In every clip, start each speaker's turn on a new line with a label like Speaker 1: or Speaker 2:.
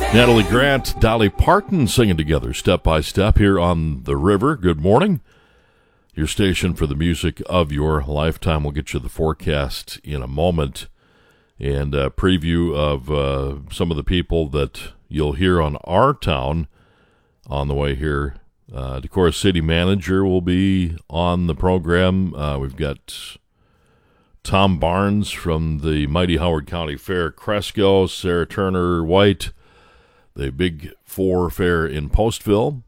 Speaker 1: Natalie Grant, Dolly Parton singing together, Step by Step, here on The River. Good morning. Your station for the music of your lifetime. We'll get you the forecast in a moment and a preview of some of the people that you'll hear on our town on the way here. Decorah City Manager will be on the program. We've got Tom Barnes from the Mighty Howard County Fair, Cresco, Sarah Turner White, the Big Four Fair in Postville.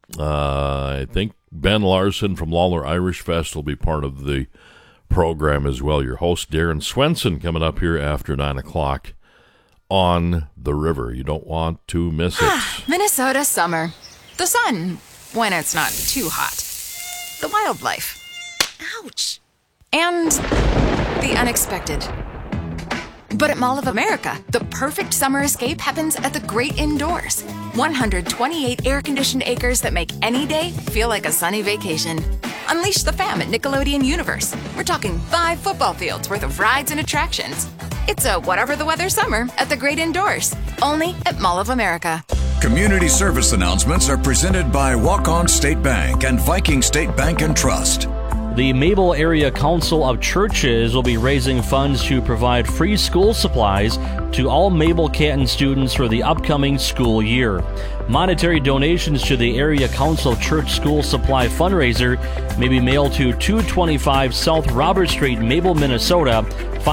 Speaker 1: I think Ben Larson from Lawler Irish Fest will be part of the program as well. Your host, Darren Swenson, coming up here after 9 o'clock on The River. You don't want to miss it.
Speaker 2: Minnesota summer. The sun, when it's not too hot. The wildlife. Ouch. And the unexpected. But at Mall of America, the perfect summer escape happens at the Great Indoors. 128 air-conditioned acres that make any day feel like a sunny vacation. Unleash the fam at Nickelodeon Universe. We're talking 5 football fields worth of rides and attractions. It's a whatever the weather summer at the Great Indoors. Only at Mall of America.
Speaker 3: Community service announcements are presented by Walk-On State Bank and Viking State Bank and Trust.
Speaker 4: The Mabel Area Council of Churches will be raising funds to provide free school supplies to all Mabel Canton students for the upcoming school year. Monetary donations to the Area Council Church School Supply fundraiser may be mailed to 225 South Robert Street, Mabel, Minnesota,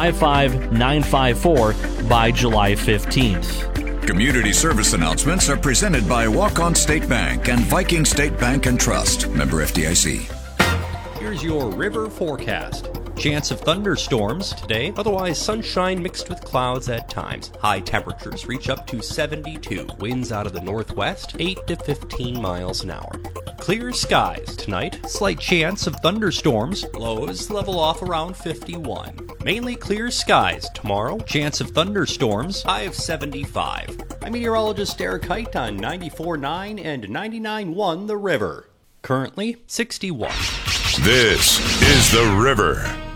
Speaker 4: 55954 by July 15th.
Speaker 3: Community service announcements are presented by Walk-On State Bank and Viking State Bank and Trust. Member FDIC.
Speaker 5: Here's your river forecast. Chance of thunderstorms today, otherwise sunshine mixed with clouds at times. High temperatures reach up to 72. Winds out of the northwest, 8 to 15 miles an hour. Clear skies tonight. Slight chance of thunderstorms. Lows level off around 51. Mainly clear skies tomorrow. Chance of thunderstorms. High of 75. I'm meteorologist Eric Height on 94.9 and 99.1 The River. Currently 61.
Speaker 6: This is The River.